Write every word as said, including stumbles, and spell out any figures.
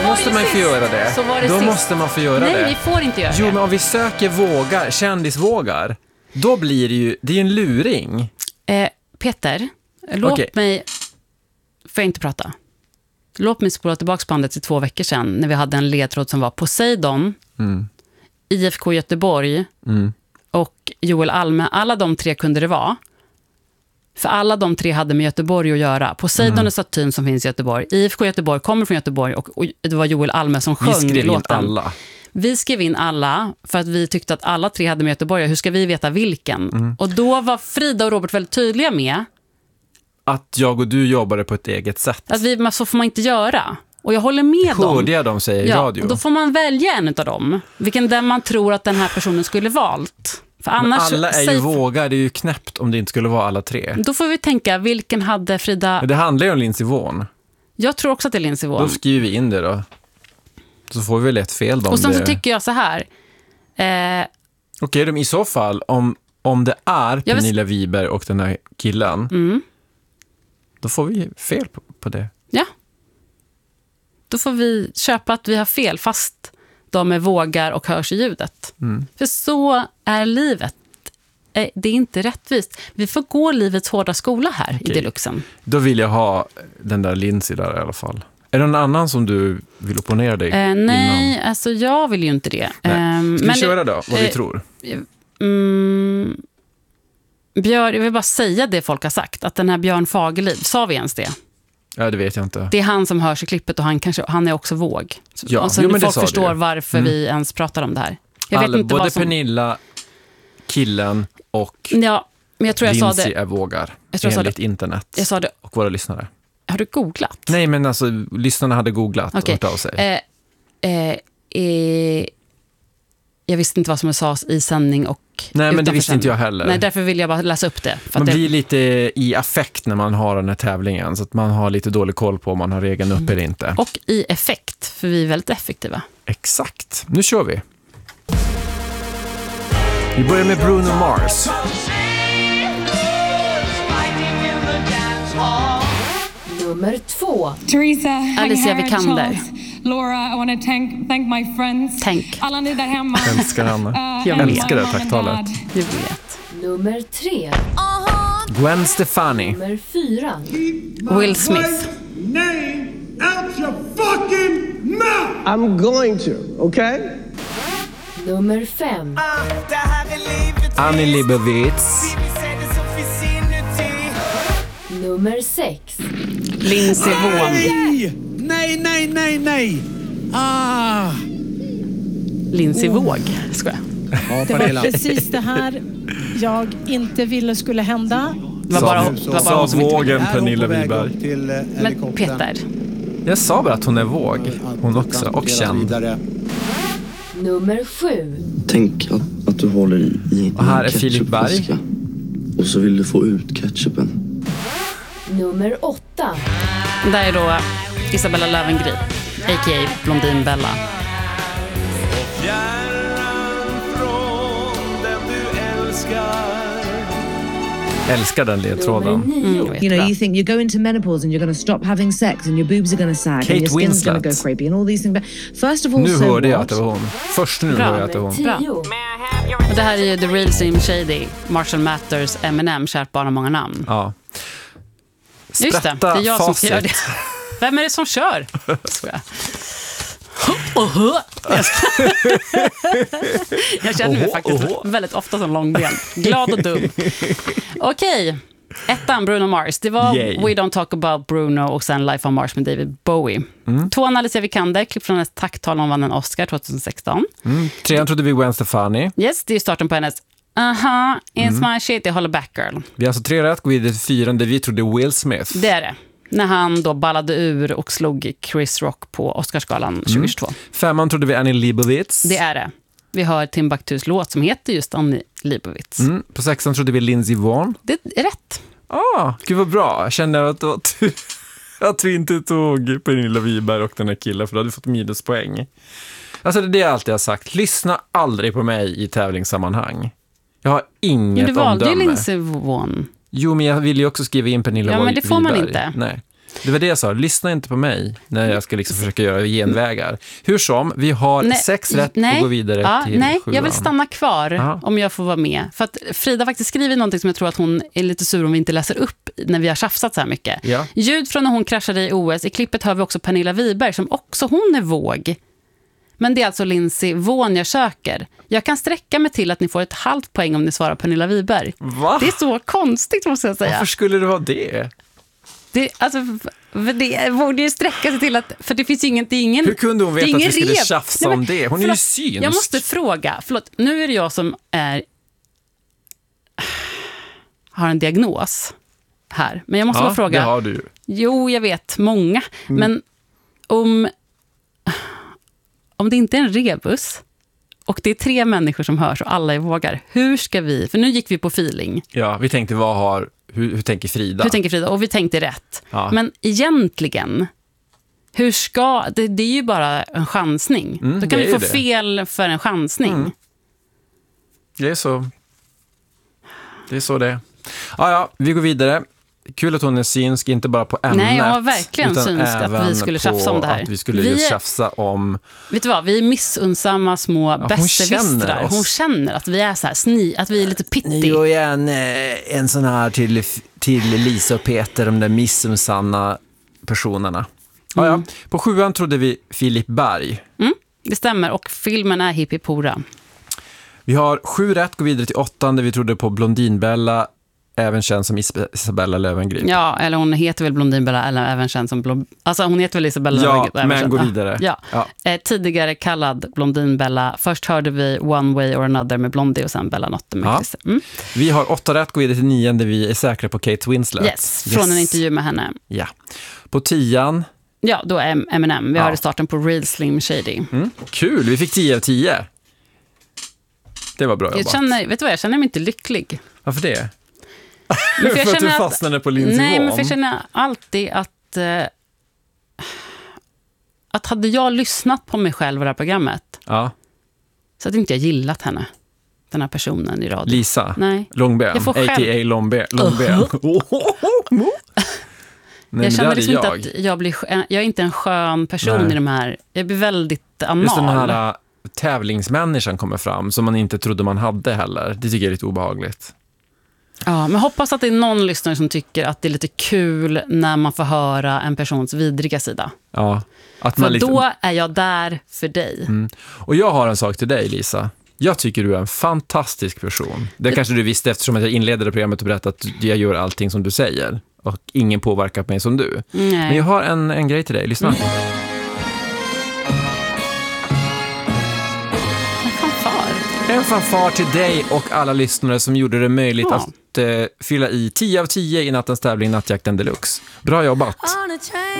måste man ju få göra det. Så var det Då sist. måste man få göra Nej, det. vi får inte göra Jo, det. men om vi söker vågar, kändisvågar, då blir det ju, det är ju en luring. Eh, Peter, låt Okej. mig... Får jag inte prata? Låt mig spola tillbaka bandet till två veckor sedan när vi hade en ledtråd som var Poseidon, Mm. I F K Göteborg Mm. och Joel Alme. Alla de tre kunde det vara. För alla de tre hade med Göteborg att göra. Poseidon Mm. är statyn som finns i Göteborg. I F K Göteborg kommer från Göteborg och, och det var Joel Alme som Vi sjöng skrev in låten. alla. Vi skrev in alla för att vi tyckte att alla tre hade med Göteborg. Hur ska vi veta vilken? Mm. Och då var Frida och Robert väldigt tydliga med Att jag och du jobbade på ett eget sätt. att vi, men så får man inte göra. Och jag håller med dem. Hörde jag dem säga i Ja, radio? och då får man välja en av dem. Vilken den man tror att den här personen skulle valt. För Men annars, alla är ju säg- vågar, det är ju knäppt om det inte skulle vara alla tre. Då får vi tänka, vilken hade Frida... Men det handlar ju om Lindsey Vonn. Jag tror också att det är Lindsey Vonn. Då skriver vi in det då. Så får vi väl ett fel då. Och sen det... så tycker jag så här. Eh, Okej, de i så fall, om, om det är Jag vill- Pernilla Wiberg och den här killen, mm, då får vi fel på, på det. ja. Då får vi köpa att vi har fel fast de är vågar och hörs i ljudet. Mm. För så är livet. Eh, Det är inte rättvist. Vi får gå livets hårda skola här i Okej. Deluxen. Då vill jag ha den där Lindsey där i alla fall. Är det någon annan som du vill opponera dig Eh, nej, innan? alltså jag vill ju inte det. Nej. Ehm, Ska vi köra då, vad vi eh, tror? Mm, Björn, jag vill bara säga det folk har sagt. Att den här Björn Fagerliv, sa vi ens det? Ja, det vet jag inte. Det är han som hörs i klippet och han, kanske, han är också våg. Ja, och så jo, men det folk sa förstår du. varför Mm. vi ens pratar om det här. Jag Alla, vet inte både vad som... Pernilla, killen och Ja, men jag tror jag sa Lindsey det. är vågar. Jag tror jag sa enligt internet Jag sa det. och våra lyssnare. Har du googlat? Nej, men alltså, lyssnarna hade googlat och Okej. hört av sig. Eh, eh, eh, jag visste inte vad som sades i sändning och Nej, men det utanför visste inte sändning. jag heller. Nej, därför vill jag bara läsa upp det. För Man att det blir lite i affekt när man har den här tävlingen, så att man har lite dålig koll på om man har regeln uppe eller inte. och i effekt, för vi är väldigt effektiva. Exakt. Nu kör vi. Vi börjar med Bruno Mars. Nummer två. Teresa, Alicia Harry, Vikander. Charles, Laura, I want to thank, thank my friends. Tänk. Alla ni där hemma. Älskar henne. Uh, Jag and älskar det mom and tacktalet. dad. Jag vet. Nummer tre. Gwen Stefani. Nummer fyra. Will Smith. Name out your fucking mouth! I'm going to, okay? Nummer fem. Annie Leibovitz. Nummer sex. Lindsey Vonn. Nej, nej, nej, nej! Ah! Lindsey Våg, ska jag. Ja, Det var precis det här jag inte ville skulle hända. Det var bara, det var bara Sa hon som inte vågen ville. Pernilla Wiberg. till eh, Men helikoptern. Peter, Jag sa bara att hon är våg. Hon också. Och känd. Vidare. Nummer sju. Tänk att, att du håller i, i Och här en är Filip Berg. ketchupflaska. Och så vill du få ut ketchupen. Nummer åtta. där är då Isabella Löwengrip, a k a. Blondin Bella. Älskar den Nummer ledtråden. Mm, nio. jag vet You know, bra. you think you're going to menopause and you're going to stop having sex and your boobs are going to sag Kate and your skin's going to go Winslet. creepy and all these things. But first of all, Nu so hörde jag what? att det var hon. Först nu Bra. hörde jag att det var Nummer hon. tio. Och det här är ju The Real Slim Shady, Marshall Mathers, Eminem, kärt barn har många namn. Ja. Just det, det Sprätta är jag som ska göra det. facit. Vem är det som kör? Ska jag. Oh, oh. Jag ska- Jag känner mig Oho, faktiskt oho. väldigt ofta som långben. Glad och dum. Okej, ettan Bruno Mars. Det var Yay. We Don't Talk About Bruno och sen Life on Mars med David Bowie. Mm. Tvåan Alicia Vikander, klipp från ett tacktal om vann en Oscar tjugohundrasexton. Mm. Trean trodde vi Gwen Stefani. Yes, det är starten på hennes Aha, it's Mm. my shit, jag håller back girl. Vi har alltså tre rätt, går vidare till fyran där vi trodde Will Smith. Det är det. När han då ballade ur och slog Chris Rock på Oscarsgalan tjugohundratjugotvå. Femman trodde vi Annie Leibovitz. Det är det. Vi hör Timbuktus låt som heter just Annie Leibovitz. Mm. På sexan trodde vi Lindsey Vonn. Det är rätt. Ah, gud vad bra. Jag känner att, att, att vi inte tog Pernilla Wiberg och den här killen, för då hade vi fått minuspoäng. Alltså det är det jag alltid har sagt. Lyssna aldrig på mig i tävlingssammanhang. Jag har Men inget du valde ju omdöme. Lindsey Vonn. Jo, men jag vill ju också skriva in Pernilla Ja, men det får man Wiberg. inte. Nej. Det var det jag sa, lyssna inte på mig när jag ska liksom försöka göra genvägar. Hur som, vi har Nej, sex rätt nej, och går vidare ja, till Nej, sjuan. jag vill stanna kvar Aha. om jag får vara med. För att Frida faktiskt skriver någonting som jag tror att hon är lite sur om vi inte läser upp när vi har tjafsat så här mycket. Ja. Ljud från när hon kraschade i O S. I klippet hör vi också Pernilla Wiberg som också hon är våg. Men det är alltså Lindsay Vaughn jag söker. Jag kan sträcka mig till att ni får ett halvt poäng om ni svarar Pernilla Wiberg. Va? Det är så konstigt måste jag säga. Varför skulle det vara det? Det, alltså, för det borde ju sträcka sig till att, för det finns ju ingen, det är ingen. Hur kunde hon veta det är att vi ingen skulle rev. tjafsa Nej, men, om det? Hon är förlåt, ju synsk. Jag måste fråga, förlåt, nu är det jag som är har en diagnos här. Men jag måste Ja, bara fråga. det har du. Jo, jag vet, många. Mm. Men om om det inte är en rebus och det är tre människor som hörs och alla är vågar, hur ska vi, för nu gick vi på feeling. Ja, vi tänkte, vad har, hur, hur tänker Frida? Hur tänker Frida? Och vi tänkte rätt. Ja. Men egentligen, hur ska, det, det är ju bara en chansning. Mm, Då kan det vi är få det. fel för en chansning. Mm. Det är så. Det är så det är. Ja, ja, vi går vidare. Kul att hon är synsk, inte bara på ämnet. Nej, jag var verkligen utan synsk att vi även skulle på tjafsa om det här. Att vi skulle Vi just är- tjafsa om... Vet du vad, vi är missunnsamma små hon besserwissrar. känner oss. Hon känner att vi är så här sni, att vi är lite pittig. är en, en sån här till, till Lisa och Peter, de där missunnsamma personerna. Ja, ja. På sjuan trodde vi Filip Berg. Mm, det stämmer, och filmen är Hippie Pora. Vi har sju rätt, går vidare till åttan där vi trodde på Blondinbella, även känd som Is- Isabella Löwengrip. Ja, eller hon heter väl Blondinbella, eller även känd som Blond... Alltså hon heter väl Isabella Ja, Löwengrip, även men känd. gå vidare. Ja. Ja. Eh, tidigare kallad Blondinbella. Först hörde vi One Way or Another med Blondie och sen Bella Notte med Ja. Christer. Mm. Vi har åtta rätt, går vidare till nian där vi är säkra på Kate Winslet. Yes, från en intervju med henne. Ja. På tian, Ja, då är Eminem. Vi Ja. hörde starten på Real Slim Shady. mm, kul, vi fick tio av tio. Det var bra jobbat. Jag känner, vet du vad, jag känner mig inte lycklig. Varför det? Men för jag För att du känner att- fastnade på Lindsay Nej, men Vaughn. för jag känner alltid att eh, att hade jag lyssnat på mig själv och det här programmet Ja. så hade inte jag gillat henne, den här personen i radio. Lisa Nej. Långben, Jag får a k a. själv- Långben. Långben. Nej, jag men känner det liksom hade inte jag. att jag blir skö- jag är inte en skön person Nej. i de här. Jag blir väldigt anal. Just den här äh, tävlingsmänniskan kommer fram som man inte trodde man hade heller. Det tycker jag är lite obehagligt. Ja, men hoppas att det är någon lyssnare som tycker att det är lite kul när man får höra en persons vidriga sida. Ja, att För man liksom... då är jag där för dig. Mm. Och jag har en sak till dig, Lisa. Jag tycker du är en fantastisk person. Det kanske du visste eftersom att jag inledde programmet och berättade att jag gör allting som du säger. Och ingen påverkar mig som du. Nej. Men jag har en, en grej till dig. Lyssna. Mm. En fanfar. En fanfar till dig och alla lyssnare som gjorde det möjligt Ja. att eh, fylla i tio av tio i nattens tävling Nattjakten Deluxe. Bra jobbat!